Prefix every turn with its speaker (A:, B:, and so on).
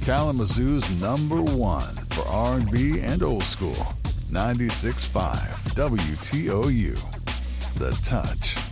A: Kalamazoo's #1 for R&B and old school. 96.5 WTOU. The Touch.